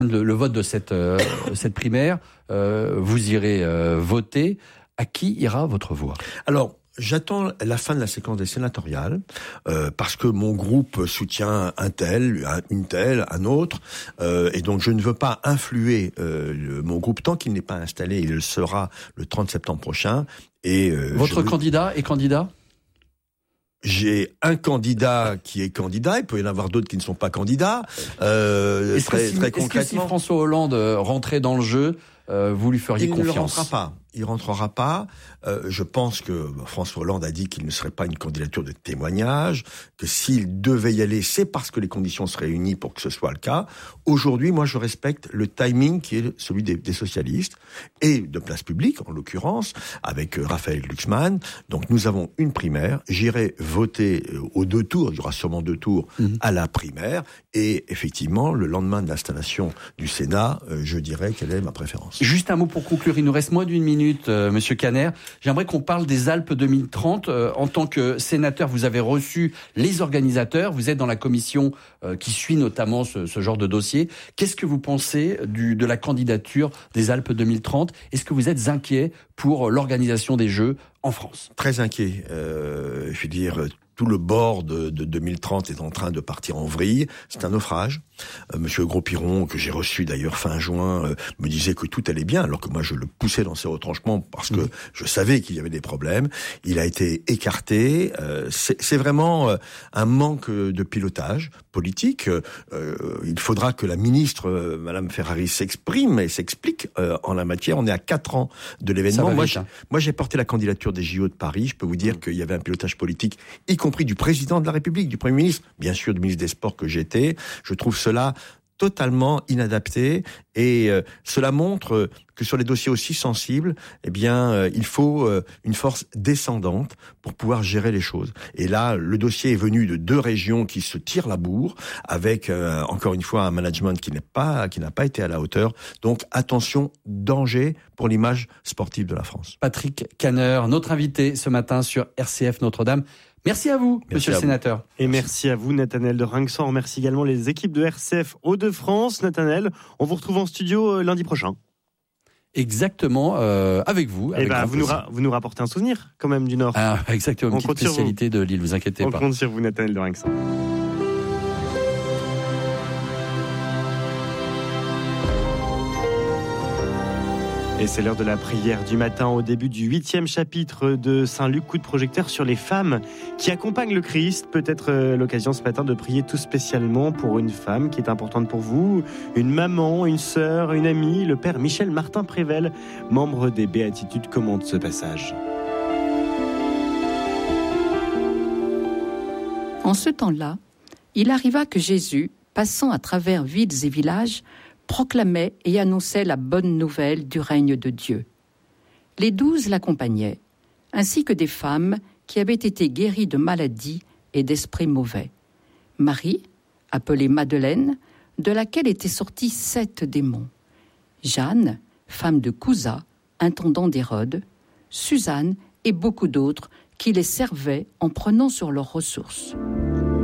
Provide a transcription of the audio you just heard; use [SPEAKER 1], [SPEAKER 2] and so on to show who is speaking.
[SPEAKER 1] Le vote de cette primaire, vous irez voter. À qui ira votre voix ?
[SPEAKER 2] Alors, j'attends la fin de la séquence des sénatoriales parce que mon groupe soutient un tel, une telle, un autre, et donc je ne veux pas influer mon groupe tant qu'il n'est pas installé. Il le sera le 30 septembre prochain. Et
[SPEAKER 1] votre candidat est candidat ?
[SPEAKER 2] J'ai un candidat qui est candidat, il peut y en avoir d'autres qui ne sont pas candidats.
[SPEAKER 1] Est-ce
[SPEAKER 2] concrètement,
[SPEAKER 1] que si François Hollande rentrait dans le jeu, vous lui feriez confiance ?
[SPEAKER 2] Il rentrera pas. Je pense que François Hollande a dit qu'il ne serait pas une candidature de témoignage, que s'il devait y aller, c'est parce que les conditions se réunissent pour que ce soit le cas. Aujourd'hui, moi, je respecte le timing qui est celui des socialistes et de Place Publique, en l'occurrence, avec Raphaël Glucksmann. Donc, nous avons une primaire. J'irai voter aux 2 tours. Il y aura sûrement 2 tours à la primaire. Et effectivement, le lendemain de l'installation du Sénat, je dirais quelle est ma préférence.
[SPEAKER 1] Juste un mot pour conclure. Il nous reste moins d'une minute, Monsieur Kanner. J'aimerais qu'on parle des Alpes 2030. En tant que sénateur, vous avez reçu les organisateurs. Vous êtes dans la commission qui suit notamment ce genre de dossier. Qu'est-ce que vous pensez de la candidature des Alpes 2030 ? Est-ce que vous êtes inquiet pour l'organisation des Jeux en France ?
[SPEAKER 2] Très inquiet. Je veux dire, tout le bord de 2030 est en train de partir en vrille. C'est un naufrage. Monsieur Gros-Piron, que j'ai reçu d'ailleurs fin juin, me disait que tout allait bien, alors que moi je le poussais dans ses retranchements parce que je savais qu'il y avait des problèmes. Il a été écarté. C'est vraiment un manque de pilotage politique. Il faudra que la ministre, Madame Ferrari, s'exprime et s'explique en la matière. On est à 4 ans de l'événement. Moi, j'ai porté la candidature des JO de Paris. Je peux vous dire qu'il y avait un pilotage politique, y compris du président de la République, du Premier ministre, bien sûr du ministre des Sports que j'étais. Je trouve cela totalement inadapté et cela montre que sur les dossiers aussi sensibles, il faut une force descendante pour pouvoir gérer les choses. Et là, le dossier est venu de 2 régions qui se tirent la bourre avec encore une fois un management qui n'a pas été à la hauteur. Donc attention, danger pour l'image sportive de la France.
[SPEAKER 1] Patrick Kanner, notre invité ce matin sur RCF Notre-Dame. Merci à vous, monsieur le sénateur.
[SPEAKER 3] Et merci à vous, Nathanaël de Rinxan. On remercie également les équipes de RCF Hauts-de-France. Nathanaël, on vous retrouve en studio lundi prochain.
[SPEAKER 1] Exactement, avec vous.
[SPEAKER 3] Et vous nous rapportez un souvenir, quand même, du Nord.
[SPEAKER 1] Ah, exactement, une petite spécialité de l'île, vous inquiétez pas.
[SPEAKER 3] On compte sur vous, Nathanaël de Rinxan. Et c'est l'heure de la prière du matin au début du 8e chapitre de Saint-Luc, coup de projecteur sur les femmes qui accompagnent le Christ. Peut-être l'occasion ce matin de prier tout spécialement pour une femme qui est importante pour vous, une maman, une sœur, une amie. Le père Michel Martin Prével, membre des Béatitudes, commente ce passage.
[SPEAKER 4] En ce temps-là, il arriva que Jésus, passant à travers villes et villages, proclamait et annonçait la bonne nouvelle du règne de Dieu. Les 12 l'accompagnaient, ainsi que des femmes qui avaient été guéries de maladies et d'esprits mauvais. Marie, appelée Madeleine, de laquelle étaient sortis 7 démons. Jeanne, femme de Cousa, intendant d'Hérode. Suzanne et beaucoup d'autres qui les servaient en prenant sur leurs ressources.